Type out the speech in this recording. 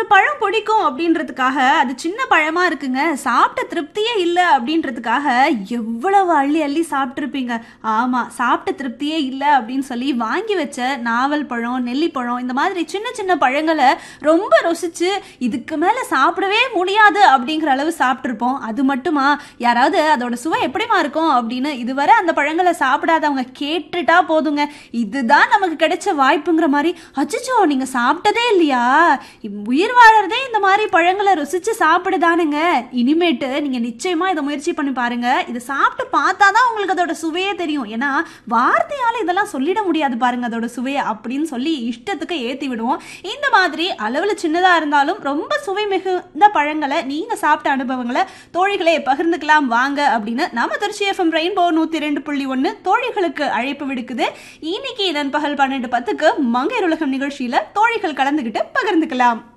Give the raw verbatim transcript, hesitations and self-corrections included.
பழம் பிடிக்கும் அப்படின்றதுக்காக அது சின்ன பழமா இருக்குங்க, சாப்பிட்ட திருப்தியே இல்லை அப்படின்றதுக்காக எவ்வளவு அள்ளி அள்ளி சாப்பிட்ருப்பீங்க. ஆமா, சாப்பிட்ட திருப்தியே இல்லை அப்படின்னு சொல்லி வாங்கி வச்ச நாவல் பழம், நெல்லிப்பழம், இந்த மாதிரி சின்ன சின்ன பழங்களை ரொம்ப ருசிச்சு இதுக்கு மேல சாப்பிடவே முடியாது அப்படிங்கிற அளவு சாப்பிட்ருப்போம். அது மட்டுமா, யாராவது அதோட சுவை எப்படிமா இருக்கும் அப்படின்னு இதுவரை அந்த பழங்களை சாப்பிடாதவங்க கேட்டுட்டா போதுங்க, இதுதான் நமக்கு கிடைச்ச வாய்ப்புங்கிற மாதிரி, அச்சோ நீங்க சாப்பிட்டதே இல்லையா, உயிர் வாழறதே இந்த மாதிரி பழங்களை ருசிச்சு சாப்பிடுதானுங்க, இனிமேட்டு நீங்க நிச்சயமா இதை முயற்சி பண்ணி பாருங்க. இதை சாப்பிட்டு பார்த்தாதான் உங்களுக்கு அதோட சுவையே தெரியும். ஏன்னா வார்த்தையால இதெல்லாம் சொல்லிட முடியாது பாருங்க அதோட சுவையை அப்படின்னு சொல்லி இஷ்டத்துக்கு ஏத்தி விடுவோம். இந்த மாதிரி அளவுல சின்னதா இருந்தாலும் ரொம்ப சுவை மிகுந்த பழங்களை நீங்க சாப்பிட்ட அனுபவங்களை தோழிகளே பகிர்ந்துக்கலாம் வாங்க அப்படின்னு நம்ம திருச்சி எஃப்எம் ரெயின்போ நூத்தி ரெண்டு புள்ளி ஒன்னு தோழிகளுக்கு அழைப்பு விடுக்குது. இன்னைக்கு நண்பகல் பன்னெண்டு பத்துக்கு மங்கையர் உலகம் நிகழ்ச்சியில தோழிகள் கலந்துகிட்டு பகிர்ந்துக்கலாம்.